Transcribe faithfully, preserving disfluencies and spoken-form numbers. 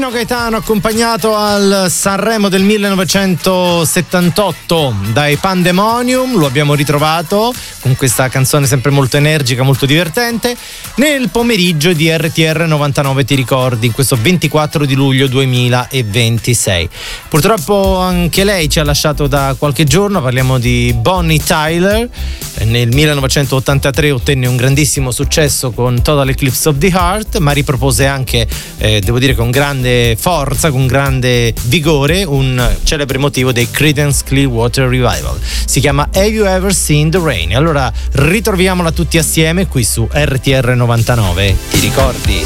Nino Gaetano, accompagnato al Sanremo del millenovecentosettantotto dai Pandemonium, lo abbiamo ritrovato con questa canzone sempre molto energica, molto divertente, nel pomeriggio di R T R novantanove Ti ricordi, in questo ventiquattro di luglio duemilaventisei. Purtroppo anche lei ci ha lasciato da qualche giorno, parliamo di Bonnie Tyler. Nel millenovecentottantatré ottenne un grandissimo successo con Total Eclipse of the Heart, ma ripropose anche, eh, devo dire con grande forza, con grande vigore, un celebre motivo dei Creedence Clearwater Revival. Si chiama Have You Ever Seen the Rain? Allora ritroviamola tutti assieme qui su R T R novantanove Ti ricordi?